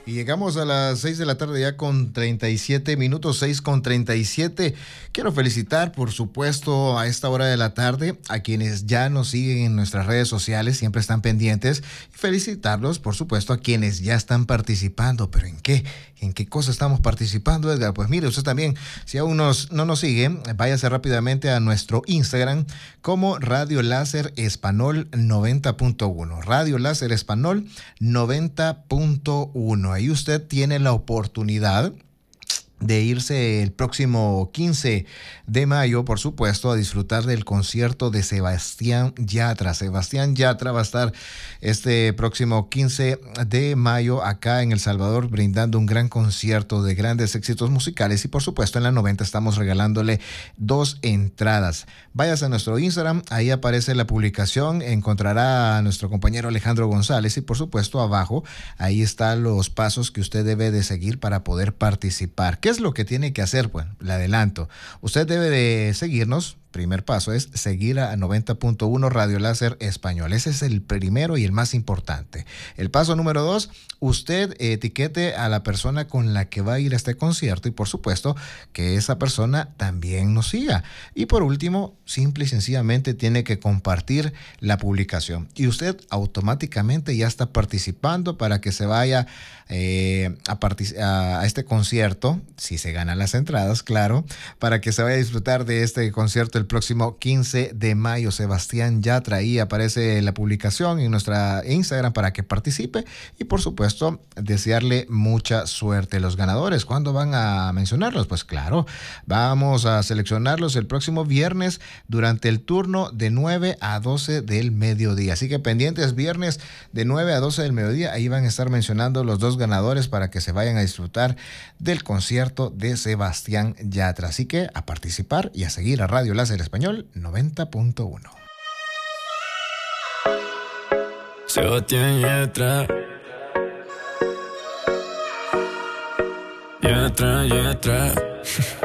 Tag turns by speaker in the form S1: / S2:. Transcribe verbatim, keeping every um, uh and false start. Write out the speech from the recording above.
S1: Y llegamos a las seis de la tarde ya con treinta y siete minutos, seis con treinta y siete. Quiero felicitar, por supuesto, a esta hora de la tarde a quienes ya nos siguen en nuestras redes sociales, siempre están pendientes. Y felicitarlos, por supuesto, a quienes ya están participando. ¿Pero en qué? ¿En qué cosa estamos participando, Edgar? Pues mire, usted también, si aún nos, no nos sigue, váyase rápidamente a nuestro Instagram como Radio Láser Español noventa punto uno. Radio Láser Español noventa punto uno. Ahí usted tiene la oportunidad de irse el próximo quince de mayo, por supuesto, a disfrutar del concierto de Sebastián Yatra. Sebastián Yatra va a estar este próximo quince de mayo acá en El Salvador brindando un gran concierto de grandes éxitos musicales y por supuesto en la noventa estamos regalándole dos entradas. Váyase a nuestro Instagram, ahí aparece la publicación, encontrará a nuestro compañero Alejandro González y por supuesto abajo ahí están los pasos que usted debe de seguir para poder participar. ¿Qué es lo que tiene que hacer? Bueno, le adelanto. Usted debe de seguirnos. Primer paso es seguir a noventa punto uno Radio Láser Español. Ese es el primero y el más importante. El paso número dos, usted etiquete a la persona con la que va a ir a este concierto y por supuesto que esa persona también nos siga. Y por último, simple y sencillamente tiene que compartir la publicación. Y usted automáticamente ya está participando para que se vaya eh, a, partic- a este concierto, si se ganan las entradas, claro, para que se vaya a disfrutar de este concierto el próximo quince de mayo. Sebastián Yatra, ahí aparece la publicación en nuestra Instagram para que participe y por supuesto desearle mucha suerte. Los ganadores, ¿cuándo van a mencionarlos? Pues claro, vamos a seleccionarlos el próximo viernes durante el turno de nueve a doce del mediodía, así que pendientes, viernes de nueve a doce del mediodía, ahí van a estar mencionando los dos ganadores para que se vayan a disfrutar del concierto de Sebastián Yatra, así que a participar y a seguir a Radio Láser Español noventa punto uno.
S2: Sebastián Yatra, Yatra, Yatra.